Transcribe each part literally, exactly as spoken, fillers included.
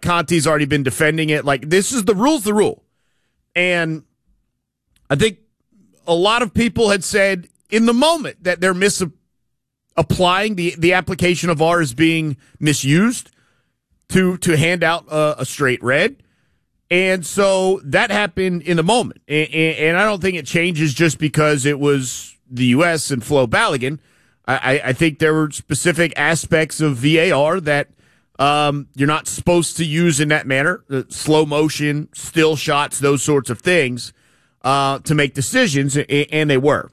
Conte's already been defending it. Like, this is the rule's the rule. And I think a lot of people had said in the moment that they're misapplying the, the application of V A R is being misused to, to hand out a, a straight red. And so that happened in the moment. And, and I don't think it changes just because it was the U S and Flo Balogun. I, I think there were specific aspects of V A R that um, you're not supposed to use in that manner. Uh, slow motion, still shots, those sorts of things uh, to make decisions, and they were.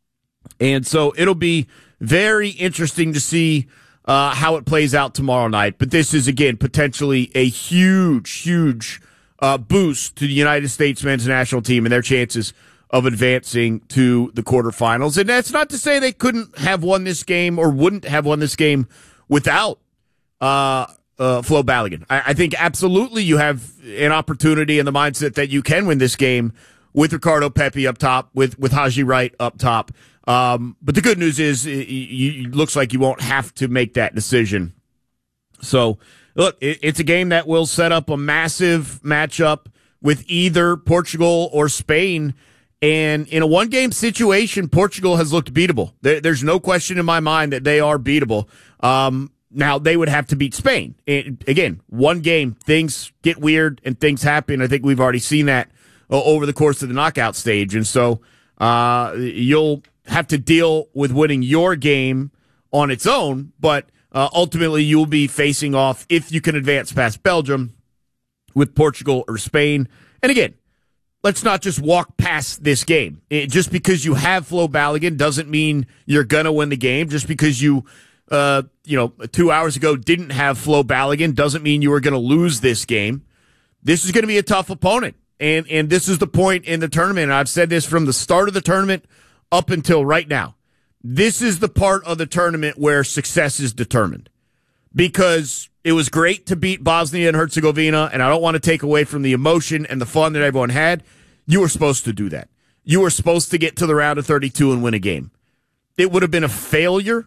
And so it'll be very interesting to see uh, how it plays out tomorrow night. But this is, again, potentially a huge, huge uh, boost to the United States men's national team and their chances of advancing to the quarterfinals. And that's not to say they couldn't have won this game or wouldn't have won this game without uh, uh, Flo Balogun. I, I think absolutely you have an opportunity in the mindset that you can win this game with Ricardo Pepi up top, with, with Haji Wright up top. Um, but the good news is it, it looks like you won't have to make that decision. So, look, it, it's a game that will set up a massive matchup with either Portugal or Spain. And in a one-game situation, Portugal has looked beatable. There, there's no question in my mind that they are beatable. Um, now, they would have to beat Spain. And again, one game, things get weird and things happen. I think we've already seen that uh, over the course of the knockout stage. And so uh, you'll have to deal with winning your game on its own, but uh, ultimately you'll be facing off, if you can advance past Belgium, with Portugal or Spain. And again, let's not just walk past this game. It, just because you have Flo Balogun doesn't mean you're going to win the game. Just because you, uh, you know, two hours ago didn't have Flo Balogun doesn't mean you were going to lose this game. This is going to be a tough opponent. And, and this is the point in the tournament. And I've said this from the start of the tournament up until right now. This is the part of the tournament where success is determined. Because it was great to beat Bosnia and Herzegovina, and I don't want to take away from the emotion and the fun that everyone had. You were supposed to do that. You were supposed to get to the round of thirty-two and win a game. It would have been a failure,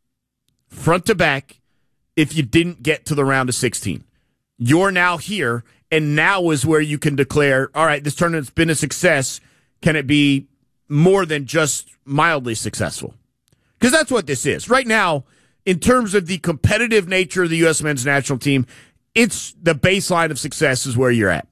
front to back, if you didn't get to the round of sixteen. You're now here, and now is where you can declare, all right, this tournament's been a success. Can it be more than just mildly successful? Because that's what this is. Right now, in terms of the competitive nature of the U S men's national team, it's the baseline of success is where you're at.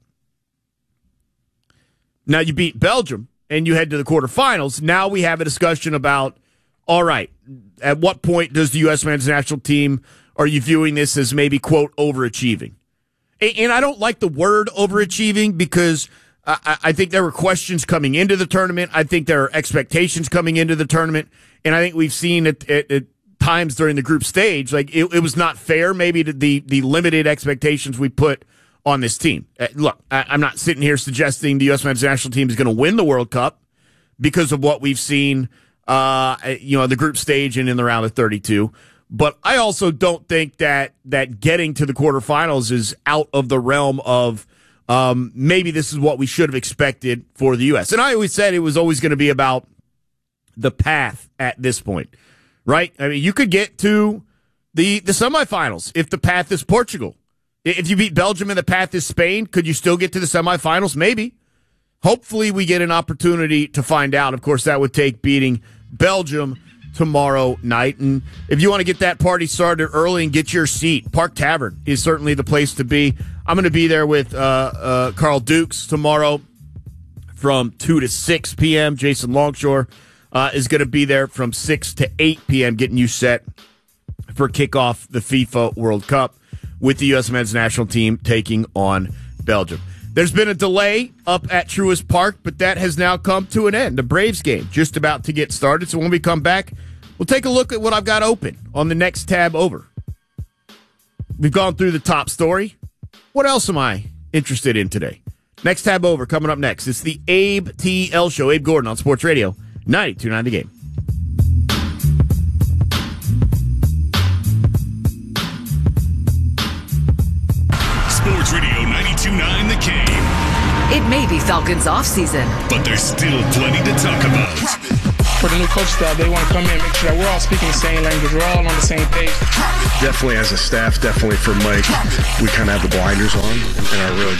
Now you beat Belgium and you head to the quarterfinals. Now we have a discussion about, all right, at what point does the U S men's national team, are you viewing this as maybe, quote, overachieving? And I don't like the word overachieving because I think there were questions coming into the tournament. I think there are expectations coming into the tournament. And I think we've seen it at times during the group stage, like it, it was not fair, maybe to the, the limited expectations we put on this team. Uh, look, I, I'm not sitting here suggesting the U S men's national team is going to win the World Cup because of what we've seen, uh, you know, the group stage and in the round of thirty-two. But I also don't think that that getting to the quarterfinals is out of the realm of um, maybe this is what we should have expected for the U S. And I always said it was always going to be about the path at this point. Right? I mean, you could get to the, the semifinals if the path is Portugal. If you beat Belgium and the path is Spain, could you still get to the semifinals? Maybe. Hopefully we get an opportunity to find out. Of course, that would take beating Belgium tomorrow night. And if you want to get that party started early and get your seat, Park Tavern is certainly the place to be. I'm going to be there with uh, uh, Carl Dukes tomorrow from two to six p.m. Jason Longshore Uh, is going to be there from six to eight p.m. getting you set for kickoff the FIFA World Cup with the U S men's national team taking on Belgium. There's been a delay up at Truist Park, but that has now come to an end. The Braves game just about to get started. So when we come back, we'll take a look at what I've got open on the next tab over. We've gone through the top story. What else am I interested in today? Next tab over coming up next. It's the Abe T L Show. Abe Gordon on Sports Radio ninety-two point nine The Game. Sports Radio ninety-two point nine The Game. It may be Falcons off season, but there's still plenty to talk about. for the new coach staff, they want to come in and make sure that we're all speaking the same language. We're all on the same page. Definitely as a staff, definitely for Mike, we kind of have the blinders on and are really